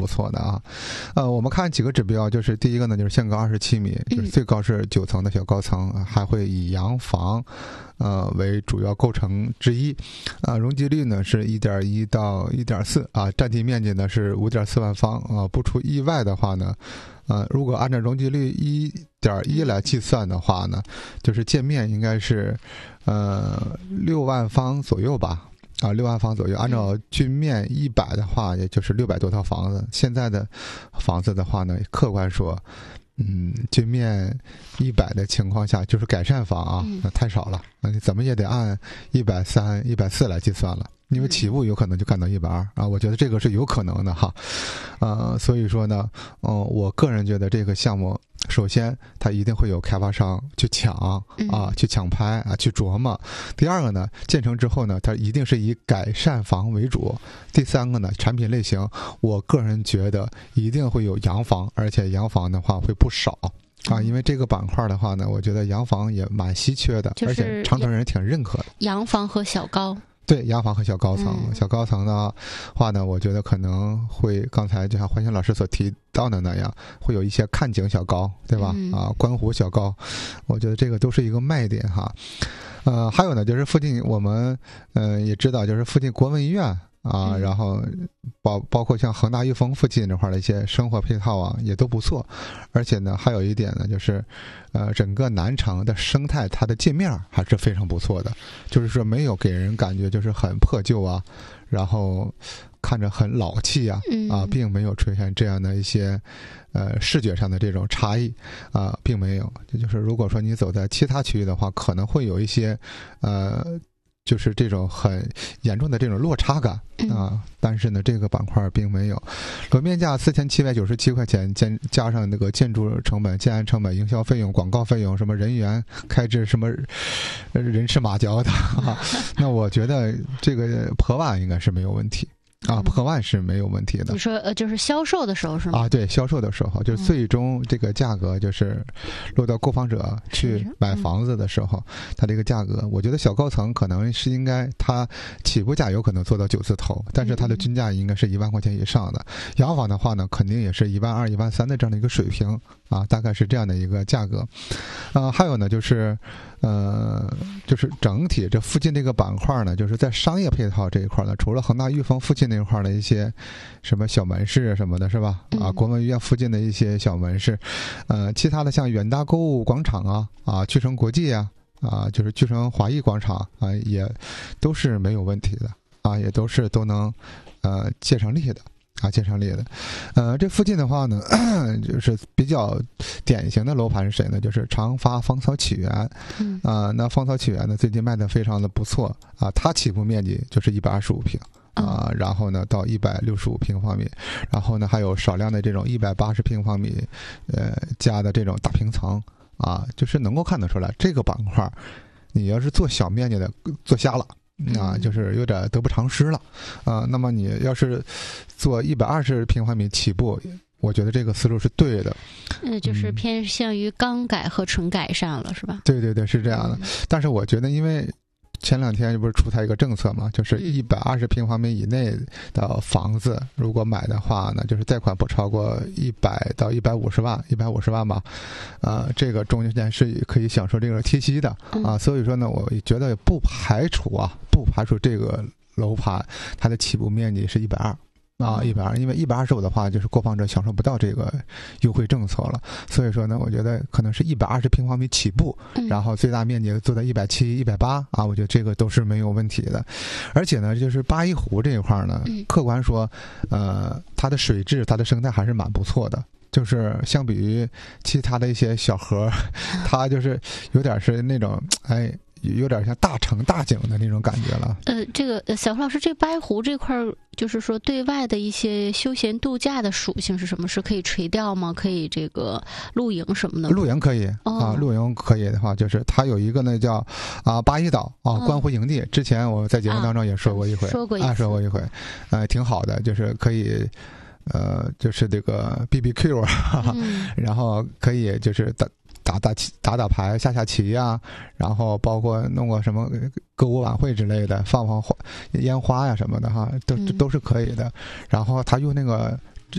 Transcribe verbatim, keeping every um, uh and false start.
不错的啊。呃，我们看几个指标，就是第一个呢，就是限高二十七米，就是最高是九层的小高层，还会以洋房呃为主要构成之一。啊、呃，容积率呢是 一点一 到 一点四 啊，占地面积呢是 五点四万方啊。不出意外的话呢，呃，如果按照容积率 一点一 来计算的话呢，就是建面应该是呃六万方左右吧。啊，六万方左右，按照均面一百的话，也就是六百多套房子。现在的房子的话呢，客观说，嗯，均面一百的情况下，就是改善房啊，那太少了，那你怎么也得按一百三、一百四来计算了。因为起步有可能就干到一百二啊，我觉得这个是有可能的哈，呃，所以说呢，嗯、呃，我个人觉得这个项目，首先它一定会有开发商去抢啊，去抢拍啊，去琢磨。第二个呢，建成之后呢，它一定是以改善房为主。第三个呢，产品类型，我个人觉得一定会有洋房，而且洋房的话会不少。啊，因为这个板块的话呢，我觉得洋房也蛮稀缺的，而且长城人挺认可的。 洋房和小高。 对，洋房和小高层，嗯、小高层的话呢，我觉得可能会刚才就像欢欣老师所提到的那样，会有一些看景小高，对吧？嗯、啊，观湖小高，我觉得这个都是一个卖点哈。呃，还有呢，就是附近我们嗯、呃、也知道，就是附近国文医院啊，然后包包括像恒大裕丰附近这块的一些生活配套啊，也都不错。而且呢，还有一点呢，就是呃，整个南城的生态，它的界面还是非常不错的，就是说没有给人感觉就是很破旧啊，然后看着很老气啊，啊，并没有出现这样的一些呃视觉上的这种差异啊，并没有。这就是如果说你走在其他区域的话，可能会有一些呃。就是这种很严重的这种落差感啊，但是呢，这个板块并没有。楼面价四千七百九十七块钱，加加上那个建筑成本、建安成本、营销费用、广告费用、什么人员开支、什么人吃马嚼的啊，那我觉得这个破万应该是没有问题。啊，破万是没有问题的。 你说呃，就是销售的时候是吗？ 啊，对，销售的时候，就是最终这个价格就是落到购房者去买房子的时候，嗯、它这个价格，我觉得小高层可能是应该它起步价有可能做到九字头，但是它的均价应该是一万块钱以上的。洋房的话呢，肯定也是一万二、一万三的这样的一个水平啊，大概是这样的一个价格。呃，还有呢，就是呃，就是整体这附近这个板块呢，就是在商业配套这一块呢，除了恒大裕丰附近那块的一些什么小门市什么的，是吧？啊，国文医院附近的一些小门市，呃，其他的像远大购物广场啊，啊，巨城国际啊，啊，就是巨城华谊广场啊，也都是没有问题的啊，也都是都能呃借上力的。啊，建成力的，呃，这附近的话呢，就是比较典型的楼盘是谁呢？就是长发芳草起源，啊、嗯呃，那芳草起源呢，最近卖的非常的不错啊，它起步面积就是一百二十五平啊、呃，然后呢到一百六十五平方米，然后呢还有少量的这种一百八十平方米，呃，加的这种大平层啊，就是能够看得出来，这个板块，你要是做小面积的，做瞎了。啊，就是有点得不偿失了，啊，那么你要是做一百二十平方米起步，我觉得这个思路是对的。 嗯，就是偏向于刚改和纯改善了，是吧？ 对对对，是这样的。但是我觉得，因为前两天不是出台一个政策嘛，就是一百二十平方米以内的房子，如果买的话呢，就是贷款不超过一百到一百五十万，一百五十万吧，呃，这个中间是可以享受这个贴息的啊。所以说呢，我觉得不排除啊，不排除这个楼盘它的起步面积是一百二。啊，一百二，因为一百二十五的话，就是购房者享受不到这个优惠政策了。所以说呢，我觉得可能是一百二十平方米起步，然后最大面积做到一百七、一百八啊，我觉得这个都是没有问题的。而且呢，就是八一湖这一块呢，客观说，呃，它的水质、它的生态还是蛮不错的。就是相比于其他的一些小河，它就是有点是那种哎。有点像大城大景的那种感觉了。 呃，这个小胡老师，这八一湖这块就是说对外的一些休闲度假的属性是什么？是可以垂钓吗？可以这个露营什么的？ 露营可以、哦、啊，露营可以的话，就是它有一个呢叫啊八一岛啊观湖营地、嗯。之前我在节目当中也说过一回，啊、 说过一啊说过一回，呃，挺好的，就是可以。呃，就是这个 B B Q 啊、嗯，然后可以就是打打打打打牌、下下棋呀、啊，然后包括弄个什么歌舞晚会之类的，放放花烟花呀什么的哈，都都是可以的。然后他用那个